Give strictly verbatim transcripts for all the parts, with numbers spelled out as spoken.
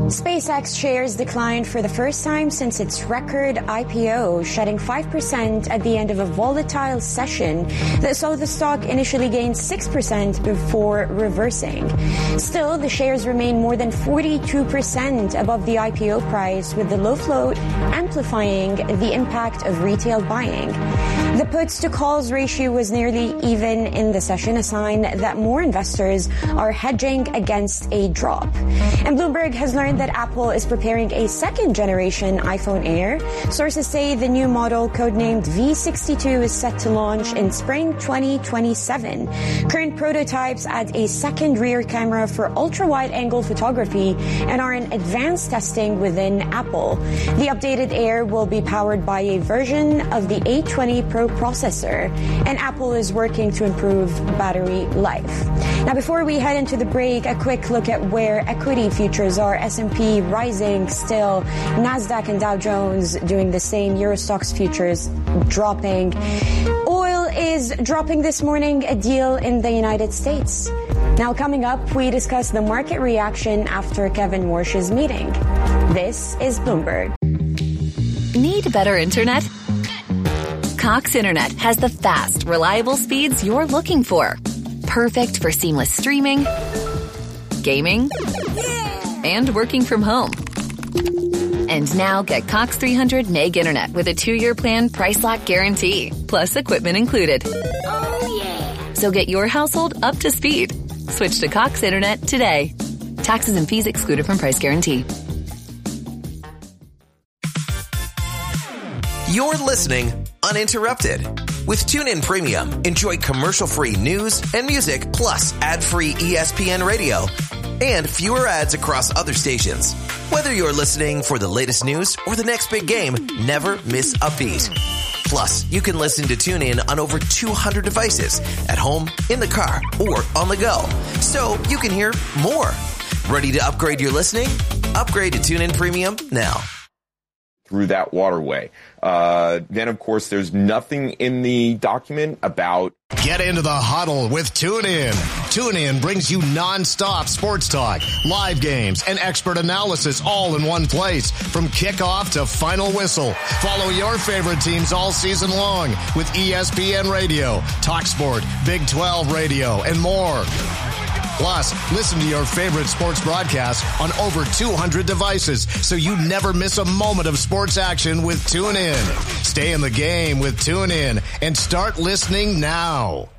SpaceX shares declined for the first time since its record I P O, shedding five percent at the end of a volatile session that saw the stock initially gain six percent before reversing. Still, the shares remain more than forty-two percent above the I P O price, with the low float amplifying the impact of retail buying. The puts to calls ratio was nearly even in the session, a sign that more investors are hedging against a drop. And Bloomberg has learned that Apple is preparing a second-generation iPhone Air. Sources say the new model, codenamed V sixty-two, is set to launch in spring twenty twenty-seven. Current prototypes add a second rear camera for ultra-wide-angle photography and are in advanced testing within Apple. The updated Air will be powered by a version of the A twenty Pro processor, and Apple is working to improve battery life. Now, before we head into the break, a quick look at where equity futures are. S and P rising still, NASDAQ and Dow Jones doing the same, Eurostoxx futures dropping. Oil is dropping this morning, a deal in the United States. Now, coming up, we discuss the market reaction after Kevin Warsh's meeting. This is Bloomberg. Need better internet? Cox Internet has the fast, reliable speeds you're looking for. Perfect for seamless streaming, gaming, and working from home. And now get Cox three hundred meg internet with a two-year plan price lock guarantee, plus equipment included. Oh, yeah. So get your household up to speed. Switch to Cox Internet today. Taxes and fees excluded from price guarantee. You're listening uninterrupted. With TuneIn Premium, enjoy commercial-free news and music, plus ad-free E S P N radio and fewer ads across other stations. Whether you're listening for the latest news or the next big game, never miss a beat. Plus, you can listen to TuneIn on over two hundred devices at home, in the car, or on the go. So you can hear more. Ready to upgrade your listening? Upgrade to TuneIn Premium now. Through that waterway. Uh, then, of course, there's nothing in the document about... Get into the huddle with TuneIn. TuneIn brings you nonstop sports talk, live games, and expert analysis all in one place. From kickoff to final whistle. Follow your favorite teams all season long with E S P N Radio, TalkSport, Big twelve Radio, and more. Plus, listen to your favorite sports broadcast on over two hundred devices, so you never miss a moment of sports action with TuneIn. Stay in the game with TuneIn and start listening now.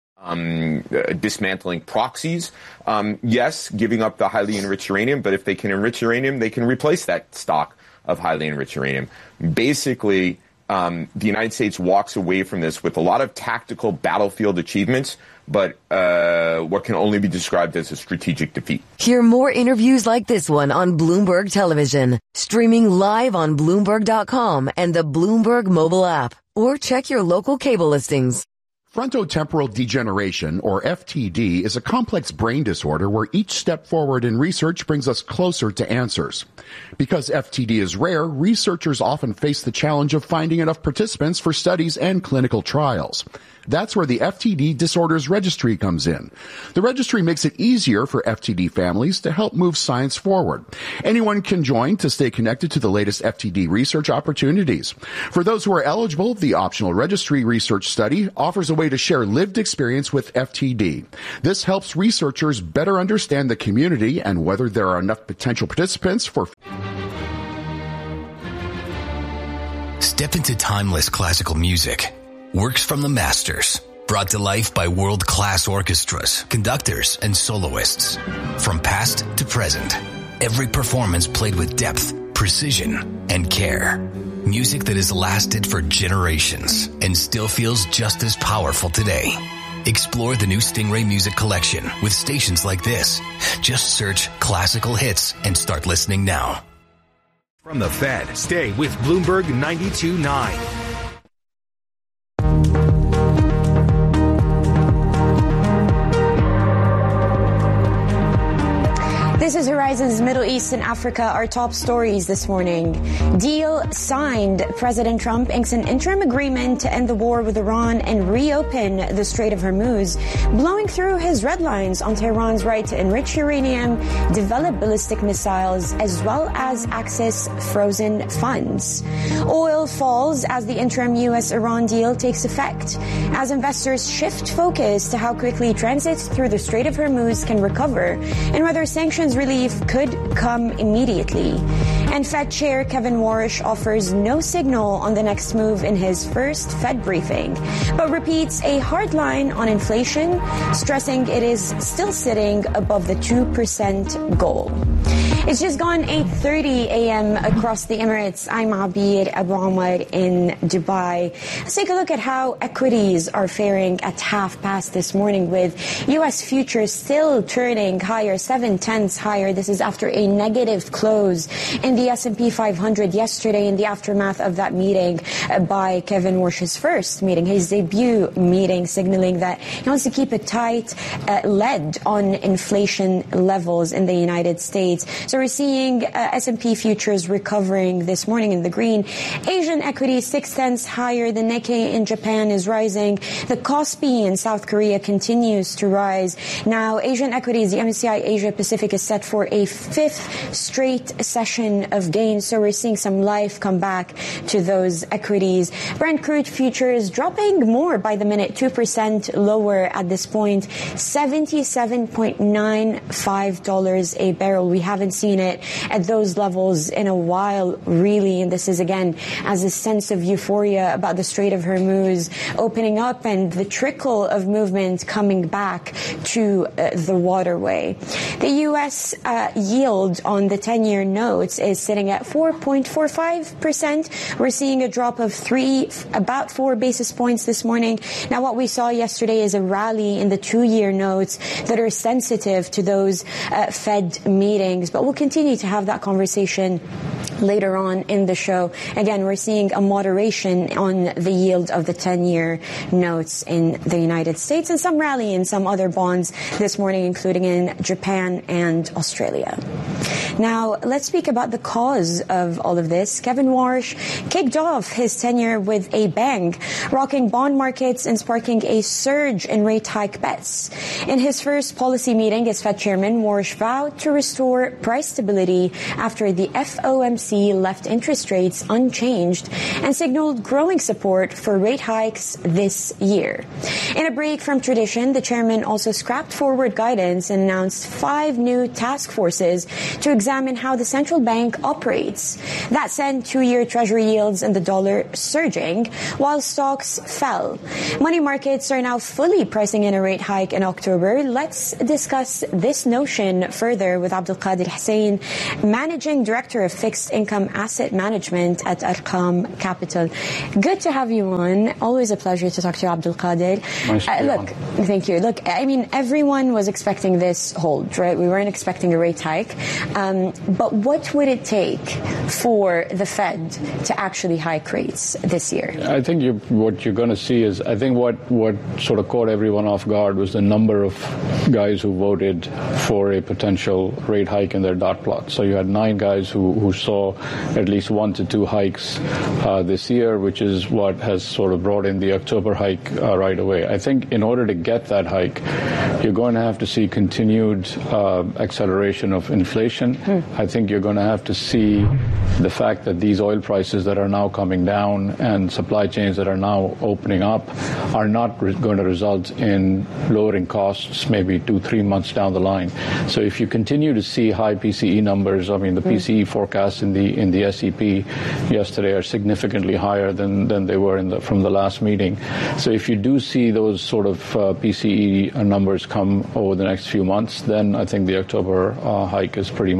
Um, uh, dismantling proxies. Um, yes, giving up the highly enriched uranium, but if they can enrich uranium, they can replace that stock of highly enriched uranium. Basically, um, the United States walks away from this with a lot of tactical battlefield achievements, but uh, what can only be described as a strategic defeat. Hear more interviews like this one on Bloomberg Television, streaming live on Bloomberg dot com and the Bloomberg mobile app, or check your local cable listings. Frontotemporal degeneration, or F T D, is a complex brain disorder where each step forward in research brings us closer to answers. Because F T D is rare, researchers often face the challenge of finding enough participants for studies and clinical trials. That's where the F T D Disorders Registry comes in. The registry makes it easier for F T D families to help move science forward. Anyone can join to stay connected to the latest F T D research opportunities. For those who are eligible, the optional registry research study offers a way to share lived experience with F T D. This helps researchers better understand the community and whether there are enough potential participants for... Step into timeless classical music. Works from the masters, brought to life by world-class orchestras, conductors, and soloists. From past to present, every performance played with depth, precision, and care. Music that has lasted for generations and still feels just as powerful today. Explore the new Stingray Music Collection with stations like this. Just search classical hits and start listening now. From the Fed, stay with Bloomberg ninety-two point nine. This is Horizon's Middle East and Africa, our top stories this morning. Deal signed. President Trump inks an interim agreement to end the war with Iran and reopen the Strait of Hormuz, blowing through his red lines on Tehran's right to enrich uranium, develop ballistic missiles, as well as access frozen funds. Oil falls as the interim U S Iran deal takes effect, as investors shift focus to how quickly transit through the Strait of Hormuz can recover and whether sanctions relief could come immediately. And Fed Chair Kevin Warsh offers no signal on the next move in his first Fed briefing, but repeats a hard line on inflation, stressing it is still sitting above the two percent goal. It's just gone eight thirty a.m. across the Emirates. I'm Abir Abu Omar in Dubai. Let's take a look at how equities are faring at half past this morning, with U S futures still turning higher, seven tenths higher. This is after a negative close in the S and P five hundred yesterday in the aftermath of that meeting by Kevin Warsh's first meeting, his debut meeting, signaling that he wants to keep a tight uh, lead on inflation levels in the United States. So we're seeing uh, S and P futures recovering this morning in the green. Asian equities six tenths higher. The Nikkei in Japan is rising. The Kospi in South Korea continues to rise. Now, Asian equities, the M S C I Asia Pacific is set for a fifth straight session of gains. So we're seeing some life come back to those equities. Brent crude futures dropping more by the minute, two percent lower at this point, seventy-seven point nine five dollars a barrel. We haven't seen it at those levels in a while, really. And this is, again, as a sense of euphoria about the Strait of Hormuz opening up and the trickle of movement coming back to uh, the waterway. The U S uh, yield on the ten-year notes is sitting at four point four five percent. We're seeing a drop of three, about four basis points this morning. Now, what we saw yesterday is a rally in the two-year notes that are sensitive to those uh, Fed meetings. But we'll continue to have that conversation later on in the show. Again, we're seeing a moderation on the yield of the ten-year notes in the United States and some rally in some other bonds this morning, including in Japan and Australia. Now, let's speak about the cause of all of this. Kevin Warsh kicked off his tenure with a bang, rocking bond markets and sparking a surge in rate hike bets. In his first policy meeting as Fed chairman, Warsh vowed to restore price stability after the F O M C left interest rates unchanged and signaled growing support for rate hikes this year. In a break from tradition, the chairman also scrapped forward guidance and announced five new task forces to examine how the central bank operates. That sent two-year Treasury yields and the dollar surging, while stocks fell. Money markets are now fully pricing in a rate hike in October. Let's discuss this notion further with Abdul Qadir Hussein, Managing Director of Fixed Income Asset Management at Arqam Capital. Good to have you on. Always a pleasure to talk to you, Abdul Qadir. Nice uh, look, on. Thank you. Look, I mean, everyone was expecting this hold, right? We weren't expecting a rate hike. Um, but what would it take for the Fed to actually hike rates this year? I think you, what you're going to see is, I think what, what sort of caught everyone off guard was the number of guys who voted for a potential rate hike in their dot plot. So you had nine guys who, who saw at least one to two hikes uh, this year, which is what has sort of brought in the October hike uh, right away. I think in order to get that hike, you're going to have to see continued uh, acceleration of inflation. Hmm. I think you're going to have to see the fact that these oil prices that are now coming down and supply chains that are now opening up are not re- going to result in lowering costs maybe two, three months down the line. So if you continue to see high P C E numbers, I mean, the mm. P C E forecasts in the in the S E P yesterday are significantly higher than, than they were in the, from the last meeting. So if you do see those sort of uh, P C E numbers come over the next few months, then I think the October uh, hike is pretty much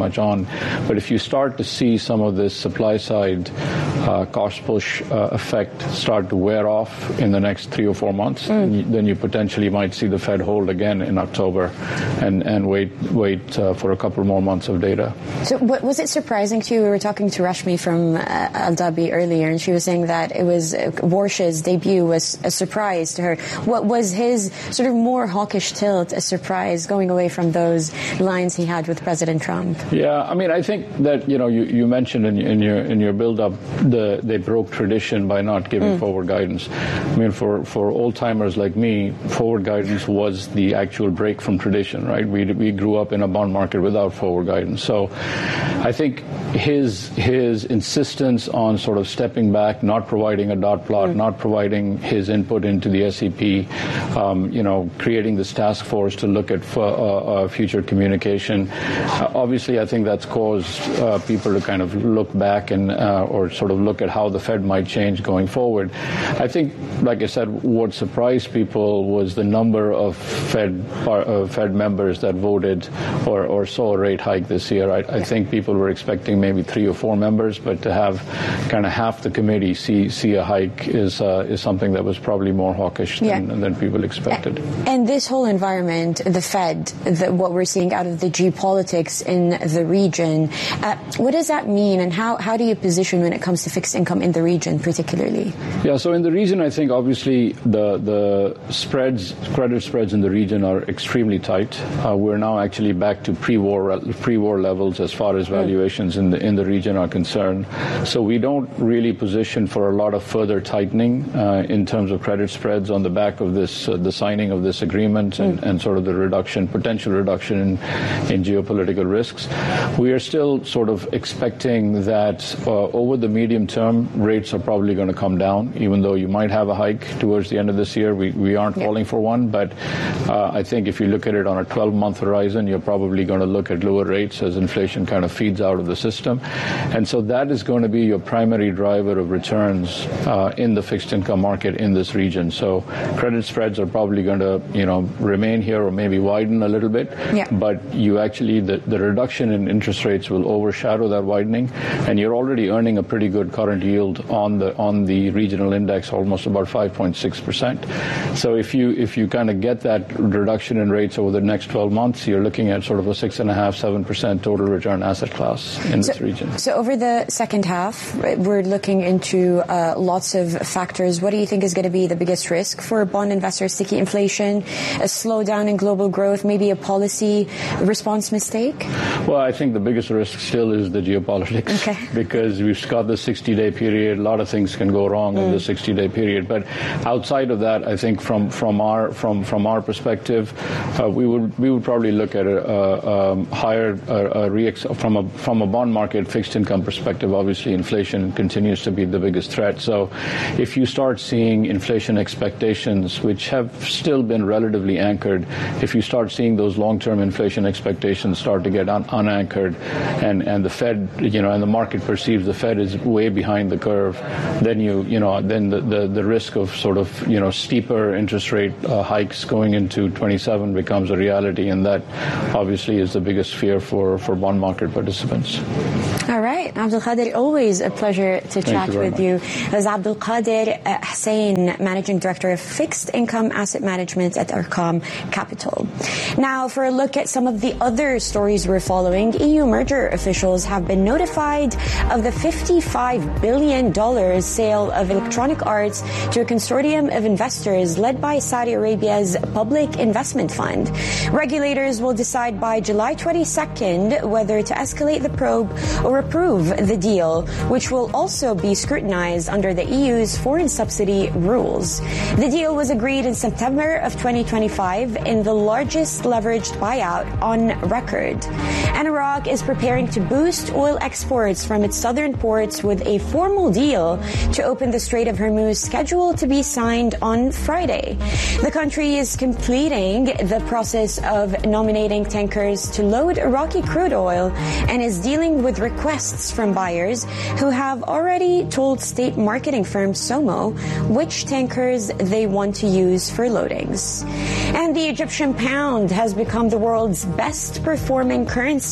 much on. But if you start to see some of this supply side uh, cost push uh, effect start to wear off in the next three or four months, mm. then, you, then you potentially might see the Fed hold again in October and, and wait wait uh, for a couple more months of data. So what, was it surprising to you? We were talking to Rashmi from uh, Al Dhabi earlier, and she was saying that it was uh, Warsh's debut was a surprise to her. What was his sort of more hawkish tilt a surprise, going away from those lines he had with President Trump? Yeah, I mean, I think that, you know, you, you mentioned in, in your in your build-up the they broke tradition by not giving mm. forward guidance. I mean, for, for old-timers like me, forward guidance was the actual break from tradition, right? We we grew up in a bond market without forward guidance. So I think his his insistence on sort of stepping back, not providing a dot plot, mm. not providing his input into the S E P, um, you know, creating this task force to look at f- uh, uh, future communication. Uh, obviously, I think that's caused uh, people to kind of look back and uh, or sort of look at how the Fed might change going forward. I think, like I said, what surprised people was the number of Fed uh, Fed members that voted or, or saw a rate hike this year. I, I think people were expecting maybe three or four members, but to have kind of half the committee see see a hike is uh, is something that was probably more hawkish than, yeah. than people expected. And this whole environment, the Fed, the, what we're seeing out of the geopolitics in the region, uh, what does that mean, and how, how do you position when it comes to fixed income in the region particularly? Yeah, so in the region, I think obviously the the spreads, credit spreads in the region are extremely tight. Uh, we're now actually back to pre-war pre-war levels as far as valuations mm. in the in the region are concerned. So we don't really position for a lot of further tightening uh, in terms of credit spreads on the back of this, uh, the signing of this agreement and, mm. and sort of the reduction, potential reduction in, in geopolitical risks. We are still sort of expecting that uh, over the medium term, rates are probably going to come down, even though you might have a hike towards the end of this year. We, we aren't yeah. calling for one, but uh, I think if you look at it on a twelve-month horizon, you're probably going to look at lower rates as inflation kind of feeds out of the system. And so that is going to be your primary driver of returns uh, in the fixed income market in this region. So credit spreads are probably going to, you know, remain here or maybe widen a little bit. Yeah. But you actually, the, the reduction in interest rates will overshadow that widening. And you're already earning a pretty good current yield on the on the regional index, almost about five point six percent. So if you if you kind of get that reduction in rates over the next twelve months, you're looking at sort of a six and a half, seven percent total return asset class in so, this region. So over the second half, we're looking into uh, lots of factors. What do you think is going to be the biggest risk for bond investors? Sticky inflation, a slowdown in global growth, maybe a policy response mistake? Well, I think the biggest risk still is the geopolitics, okay. because we've got the sixty-day period. A lot of things can go wrong mm. in the sixty-day period. But outside of that, I think from from our from from our perspective, uh, we would we would probably look at a, a, a higher a, a re- from a from a bond market fixed income perspective. Obviously, inflation continues to be the biggest threat. So, if you start seeing inflation expectations, which have still been relatively anchored, if you start seeing those long-term inflation expectations start to get un- unanchored, and and the Fed, you know, and the market perceives the Fed is way behind the curve, then you you know then the the, the risk of sort of you know steeper interest rate uh, hikes going into twenty-seven becomes a reality, and that obviously is the biggest fear for for bond market participants. All right, Abdul Qadir, always a pleasure to Thank chat you with much. you. As Abdul Qadir uh, Hussain, Managing Director of Fixed Income Asset Management at Arqam Capital. Now, for a look at some of the other stories we're following, E U merger officials have been notified of the fifty-five billion dollars sale of Electronic Arts to a consortium of investors led by Saudi Arabia's Public Investment Fund. Regulators will decide by July twenty-second whether to escalate the probe or approve the deal, which will also be scrutinized under the E U's foreign subsidy rules. The deal was agreed in September of twenty twenty-five in the largest leveraged buyout on record. And Iraq is preparing to boost oil exports from its southern ports with a formal deal to open the Strait of Hormuz scheduled to be signed on Friday. The country is completing the process of nominating tankers to load Iraqi crude oil and is dealing with requests from buyers who have already told state marketing firm Somo which tankers they want to use for loadings. And the Egyptian pound has become the world's best performing currency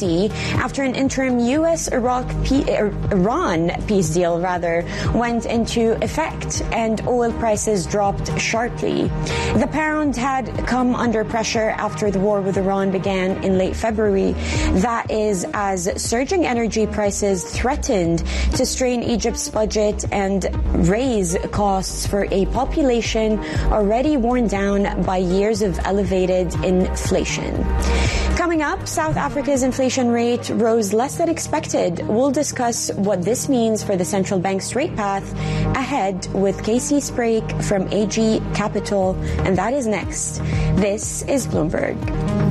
C after an interim U S Iraq Iran peace deal rather went into effect and oil prices dropped sharply. The pound had come under pressure after the war with Iran began in late February. That is as surging energy prices threatened to strain Egypt's budget and raise costs for a population already worn down by years of elevated inflation. Coming up, South Africa's inflation rate rose less than expected. We'll discuss what this means for the central bank's rate path ahead with Casey Sprague from A G Capital, and that is next. This is Bloomberg.